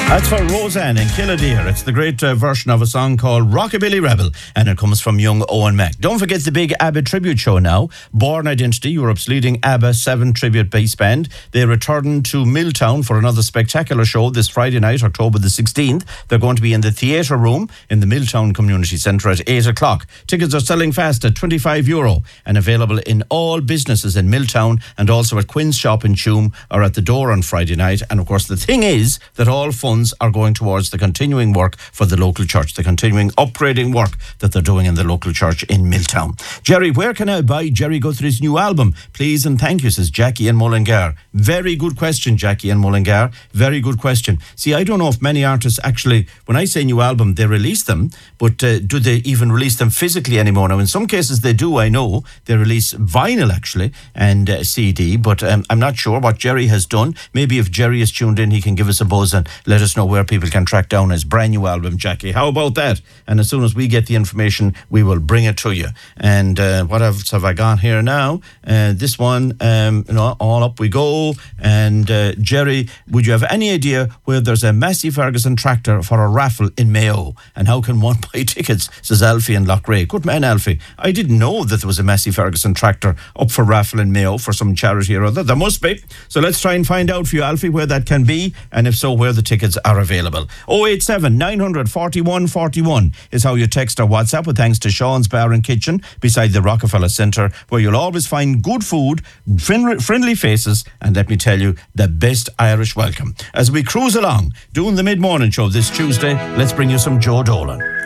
That's for Roseanne in Killdeer. It's the great version of a song called Rockabilly Rebel, and it comes from young Owen Mack. Don't forget the big ABBA tribute show now. Born Identity, Europe's leading ABBA 7 tribute bass band. They return to Milltown for another spectacular show this Friday night, October the 16th. They're going to be in the Theatre Room in the Milltown Community Centre at 8 o'clock. Tickets are selling fast at €25 and available in all businesses in Milltown and also at Quinn's Shop in Tuam or at the door on Friday night. And of course, the thing is that all funds are going towards the continuing work for the local church, the continuing upgrading work that they're doing in the local church in Milltown. Jerry, where can I buy Jerry Guthrie's new album? Please and thank you, says Jackie in Mullingar. Very good question, Jackie in Mullingar. Very good question. See, I don't know if many artists actually, when I say new album, they release them, but do they even release them physically anymore? Now, in some cases they do, I know. They release vinyl, actually, and CD, but I'm not sure what Jerry has done. Maybe if Jerry is tuned in, he can give us a buzz and let us know where people can track down his brand new album, Jackie. How about that? And as soon as we get the information, we will bring it to you. And what else have I got here now? This one, all up we go. And Jerry, would you have any idea where there's a Massey Ferguson tractor for a raffle in Mayo? And how can one buy tickets? Says Alfie in Loughrea. Good man, Alfie. I didn't know that there was a Massey Ferguson tractor up for raffle in Mayo for some charity or other. There must be. So let's try and find out for you, Alfie, where that can be, and if so, where the tickets are available. 087 900 41 41 is how you text or WhatsApp, with thanks to Sean's Bar and Kitchen beside the Rockefeller Centre, where you'll always find good food, friendly faces, and let me tell you, the best Irish welcome. As we cruise along, doing the mid-morning show this Tuesday, let's bring you some Joe Dolan.